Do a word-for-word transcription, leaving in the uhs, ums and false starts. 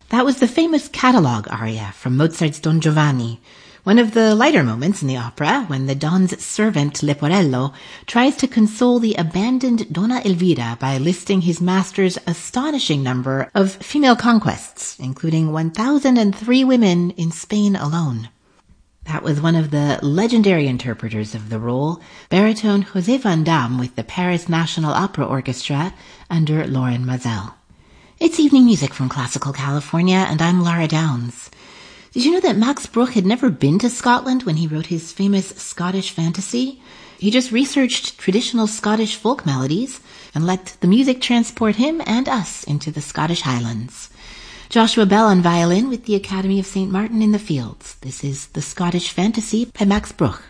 That was the famous catalogue aria from Mozart's Don Giovanni, one of the lighter moments in the opera when the Don's servant Leporello tries to console the abandoned Donna Elvira by listing his master's astonishing number of female conquests, including one thousand three women in Spain alone. That was one of the legendary interpreters of the role, baritone José Van Damme with the Paris National Opera Orchestra under Lauren Mazel. It's evening music from Classical California, and I'm Lara Downs. Did you know that Max Bruch had never been to Scotland when he wrote his famous Scottish fantasy? He just researched traditional Scottish folk melodies and let the music transport him and us into the Scottish Highlands. Joshua Bell on violin with the Academy of Saint Martin in the Fields. This is The Scottish Fantasy by Max Bruch.